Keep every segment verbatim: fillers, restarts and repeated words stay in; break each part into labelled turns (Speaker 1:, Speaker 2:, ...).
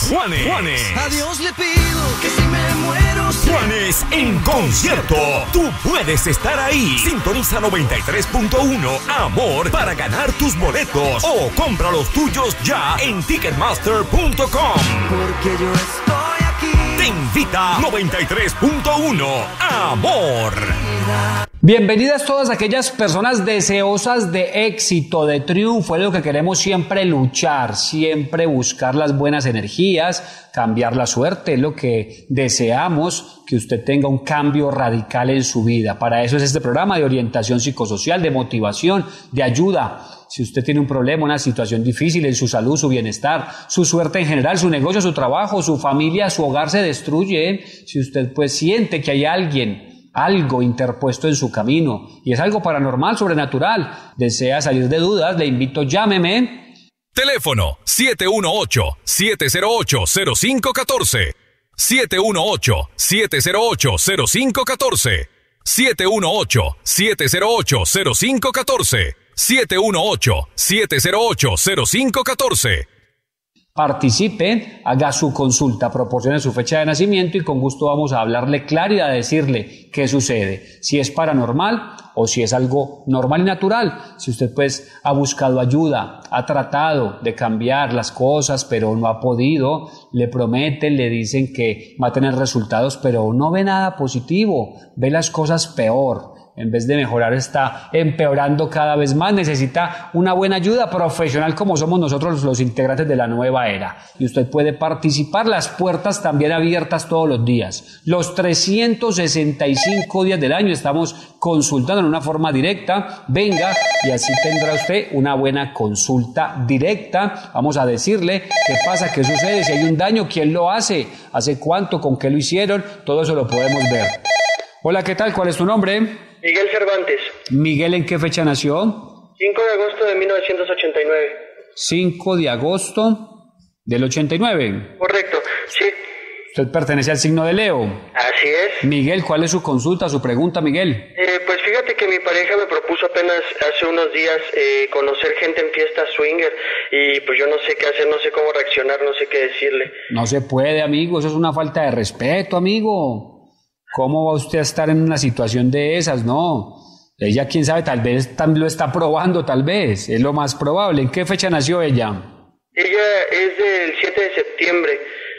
Speaker 1: Juanes, Juanes.
Speaker 2: A Dios le pido que si me muero
Speaker 1: Juanes en concierto. Tú puedes estar ahí. Sintoniza noventa y tres punto uno Amor para ganar tus boletos o compra los tuyos ya en ticketmaster punto com.
Speaker 2: porque yo estoy aquí.
Speaker 1: Te invita noventa y tres punto uno Amor.
Speaker 3: Bienvenidas todas aquellas personas deseosas de éxito, de triunfo. Es lo que queremos siempre luchar, siempre buscar las buenas energías, cambiar la suerte. Es lo que deseamos, que usted tenga un cambio radical en su vida. Para eso es este programa de orientación psicosocial, de motivación, de ayuda. Si usted tiene un problema, una situación difícil en su salud, su bienestar, su suerte en general, su negocio, su trabajo, su familia, su hogar se destruye. Si usted pues siente que hay alguien, algo interpuesto en su camino y es algo paranormal, sobrenatural, desea salir de dudas, le invito, llámeme.
Speaker 1: Teléfono siete uno ocho, siete cero ocho, cero cinco uno cuatro. siete uno ocho, siete cero ocho, cero cinco uno cuatro. siete uno ocho, siete cero ocho, cero cinco uno cuatro. siete uno ocho, siete cero ocho, cero cinco uno cuatro.
Speaker 3: Participe, haga su consulta, proporcione su fecha de nacimiento y con gusto vamos a hablarle claro y a decirle qué sucede, si es paranormal o si es algo normal y natural. Si usted pues ha buscado ayuda, ha tratado de cambiar las cosas pero no ha podido, le prometen, le dicen que va a tener resultados pero no ve nada positivo, ve las cosas peor. En vez de mejorar está empeorando cada vez más, necesita una buena ayuda profesional como somos nosotros los integrantes de la nueva era. Y usted puede participar, las puertas también abiertas todos los días. Los trescientos sesenta y cinco días del año estamos consultando en una forma directa. Venga y así tendrá usted una buena consulta directa. Vamos a decirle qué pasa, qué sucede, si hay un daño, quién lo hace, hace cuánto, con qué lo hicieron, todo eso lo podemos ver. Hola, ¿qué tal? ¿Cuál es tu nombre?
Speaker 4: Miguel Cervantes.
Speaker 3: Miguel, ¿en qué fecha nació?
Speaker 4: cinco de agosto de mil novecientos ochenta y nueve.
Speaker 3: cinco de agosto del ochenta y nueve.
Speaker 4: Correcto, sí.
Speaker 3: Usted pertenece al signo de Leo.
Speaker 4: Así es.
Speaker 3: Miguel, ¿cuál es su consulta, su pregunta, Miguel?
Speaker 4: Eh, pues fíjate que mi pareja me propuso apenas hace unos días eh, conocer gente en fiestas swinger y pues yo no sé qué hacer, no sé cómo reaccionar, no sé qué decirle.
Speaker 3: No se puede, amigo, eso es una falta de respeto, amigo. ¿Cómo va usted a estar en una situación de esas? No, ella quién sabe, tal vez también lo está probando, tal vez, es lo más probable. ¿En qué fecha nació ella?
Speaker 4: Ella es del siete de septiembre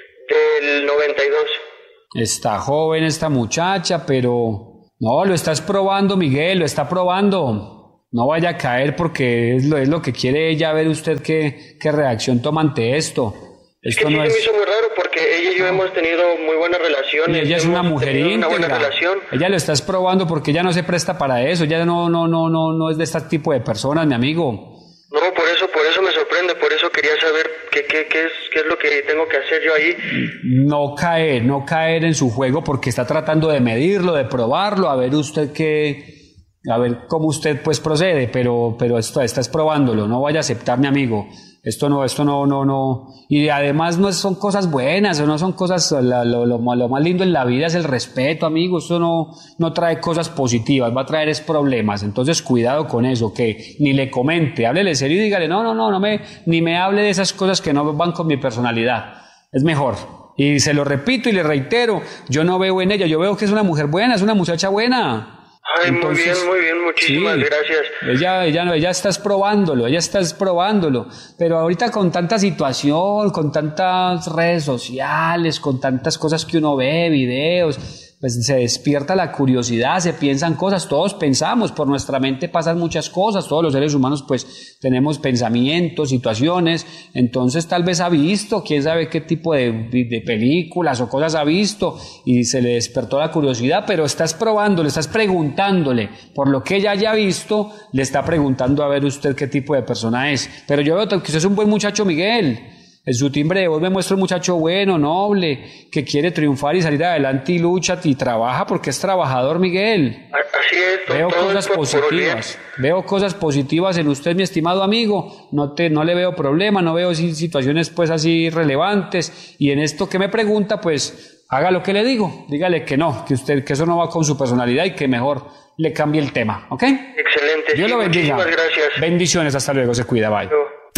Speaker 4: del noventa y dos.
Speaker 3: Está joven esta muchacha, pero no, lo estás probando, Miguel, lo está probando. No vaya a caer porque es lo, es lo que quiere ella, ver usted qué, qué reacción toma ante esto. Esto
Speaker 4: es que sí
Speaker 3: no
Speaker 4: se
Speaker 3: es...
Speaker 4: me hizo muy raro porque ella y yo hemos tenido muy buenas relaciones.
Speaker 3: Y ella es una mujer íntegra. Ella lo estás probando porque ella no se presta para eso. Ella no, no, no, no, no es de este tipo de personas, mi amigo.
Speaker 4: No, por eso, por eso me sorprende, por eso quería saber qué, qué, qué es, qué es lo que tengo que hacer yo ahí.
Speaker 3: No caer, no caer en su juego porque está tratando de medirlo, de probarlo, a ver usted qué, a ver cómo usted pues procede, pero, pero esto, estás probándolo, no vaya a aceptar, mi amigo. Esto no, esto no, no, no. Y además no son cosas buenas, o no son cosas, lo, lo, lo, lo más lindo en la vida es el respeto, amigo. Esto no, no trae cosas positivas, va a traer es problemas. Entonces cuidado con eso, que ni le comente, háblele serio y dígale, no, no, no, no me, ni me hable de esas cosas que no van con mi personalidad. Es mejor. Y se lo repito y le reitero, yo no veo en ella, yo veo que es una mujer buena, es una muchacha buena.
Speaker 4: Ay,
Speaker 3: Entonces,
Speaker 4: muy bien, muy bien, muchísimas
Speaker 3: sí,
Speaker 4: gracias.
Speaker 3: Ella, ella, ella estás probándolo, ella estás probándolo, pero ahorita con tanta situación, con tantas redes sociales, con tantas cosas que uno ve, videos, pues se despierta la curiosidad, se piensan cosas, todos pensamos, por nuestra mente pasan muchas cosas, todos los seres humanos pues tenemos pensamientos, situaciones, entonces tal vez ha visto, quién sabe qué tipo de, de películas o cosas ha visto y se le despertó la curiosidad, pero estás probándole, estás preguntándole, por lo que ella haya visto, le está preguntando a ver usted qué tipo de persona es, pero yo veo que usted es un buen muchacho, Miguel. En su timbre de voz me muestra un muchacho bueno, noble, que quiere triunfar y salir adelante y lucha y trabaja porque es trabajador, Miguel.
Speaker 4: Así es.
Speaker 3: Veo cosas positivas, veo cosas positivas en usted, mi estimado amigo. No te, no le veo problema, no veo situaciones pues así relevantes. Y en esto que me pregunta, pues haga lo que le digo, dígale que no, que usted, que eso no va con su personalidad y que mejor le cambie el tema, ¿ok?
Speaker 4: Excelente.
Speaker 3: Dios
Speaker 4: sí,
Speaker 3: lo bendiga.
Speaker 4: Muchísimas gracias.
Speaker 3: Bendiciones, hasta luego, se cuida, bye.
Speaker 4: No.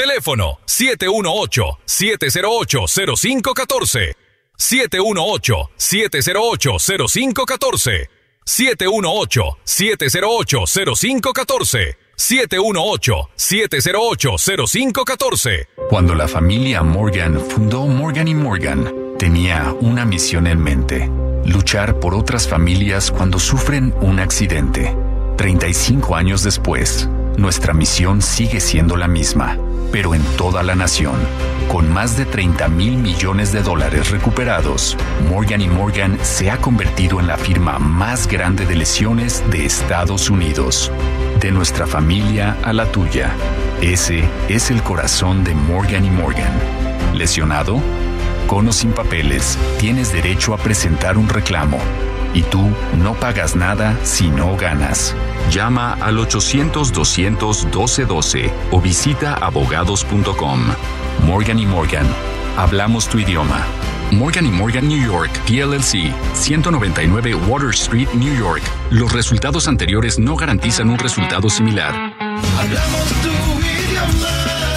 Speaker 1: Teléfono siete uno ocho, siete cero ocho, cero cinco uno cuatro. siete uno ocho, siete cero ocho, cero cinco uno cuatro. siete uno ocho, siete cero ocho, cero cinco uno cuatro. siete uno ocho, siete cero ocho, cero cinco uno cuatro.
Speaker 5: Cuando la familia Morgan fundó Morgan y Morgan, tenía una misión en mente: luchar por otras familias cuando sufren un accidente. treinta y cinco años después, nuestra misión sigue siendo la misma, pero en toda la nación. Con más de treinta mil millones de dólares recuperados, Morgan y Morgan se ha convertido en la firma más grande de lesiones de Estados Unidos. De nuestra familia a la tuya, ese es el corazón de Morgan y Morgan. ¿Lesionado? Con o sin papeles, tienes derecho a presentar un reclamo. Y tú no pagas nada si no ganas. Llama al ochocientos, doscientos, doce doce o visita abogados punto com. Morgan y Morgan. Hablamos tu idioma. Morgan y Morgan New York, P L L C, ciento noventa y nueve Water Street, New York. Los resultados anteriores no garantizan un resultado similar.
Speaker 2: Hablamos tu idioma.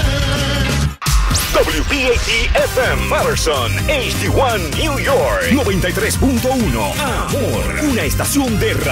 Speaker 6: W P A T F M Patterson, H D uno New York, noventa y tres punto uno. Amor, una estación de radio.